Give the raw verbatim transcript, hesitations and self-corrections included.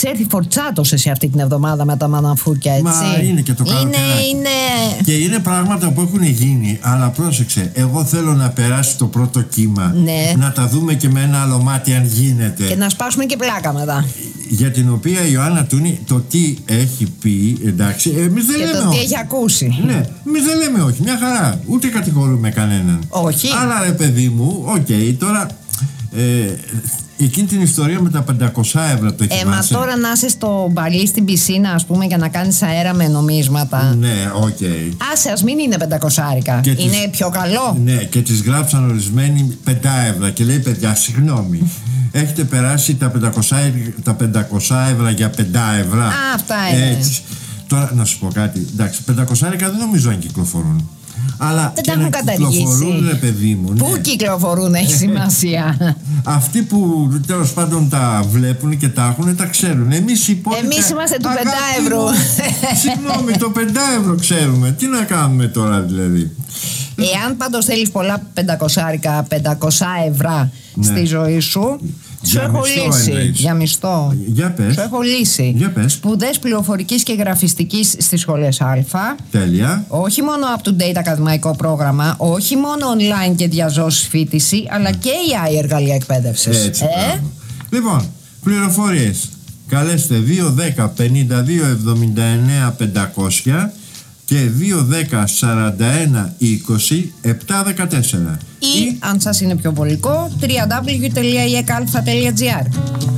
έρθει φορτσάτος εσύ αυτή την εβδομάδα με τα μαναφούρκια, έτσι. Μα είναι και το καλοκαίρι. Είναι, είναι. Και είναι πράγματα που έχουν γίνει. Αλλά πρόσεξε, εγώ θέλω να περάσει το πρώτο κύμα. Ναι. Να τα δούμε και με ένα άλλο μάτι αν γίνεται. Και να σπάσουμε και πλάκα μετά. Για την οποία η Ιωάννα Τούνη το τι έχει πει, εντάξει, εμείς δεν και λέμε το τι όχι. έχει ακούσει. Ναι, εμείς δεν λέμε όχι, μια χαρά. Ούτε κατηγορούμε κανέναν. Όχι. Αλλά ρε παιδί μου, οκ, okay, τώρα ε, εκείνη την ιστορία με τα πεντακόσια ευρώ το Ε, θυμάσαι? μα τώρα να είσαι στο μπαλί στην πισίνα, ας πούμε, για να κάνεις αέρα με νομίσματα. Ναι, οκ. Okay. Άσε, ας μην είναι πεντακόσιάρικα. Είναι τις, πιο καλό. Ναι, και τις γράψαν ορισμένοι πέντε ευρώ και λέει, παιδιά, συγγνώμη. Έχετε περάσει τα πεντακόσια, τα πεντακόσια ευρώ για πέντε ευρώ. Α, αυτά είναι. Έτσι. Τώρα να σου πω κάτι. Εντάξει, πεντακόσια δεν νομίζω αν κυκλοφορούν. Αλλά δεν και τα έχουν να καταργήσει. Κυκλοφορούν, ρε παιδί μου. Πού ναι. κυκλοφορούν, έχει σημασία. Αυτοί που τέλος πάντων τα βλέπουν και τα έχουν, τα ξέρουν. Εμείς οι υπόλοιποι. Εμείς είμαστε του πέντε ευρώ. Συγγνώμη, το πέντε ευρώ ξέρουμε. Τι να κάνουμε τώρα δηλαδή. Εάν πάντως θέλεις πολλά πεντακόσιάρικα, πεντακόσια ευρώ ναι. στη ζωή σου, σου έχω λύσει. Εννοείς. Για μισθό. Για πες. Σου έχω λύσει. Για πες. Σπουδές πληροφορικής και γραφιστικής στις σχολές Α. Τέλεια. Όχι μόνο up-to-date ακαδημαϊκό πρόγραμμα, όχι μόνο online και διαζώσεις φοιτηση, αλλά και έι άι εργαλεία εκπαίδευσης. Έτσι. Ε? Λοιπόν, πληροφορίες. Καλέστε δύο δέκα πενήντα δύο εβδομήντα εννέα πεντακόσια και δύο δέκα σαράντα ένα είκοσι επτά δεκατέσσερα. Ή, ή, αν σας είναι πιο βολικό, double-u double-u double-u τελεία ι ε κ α τελεία τζι άρ.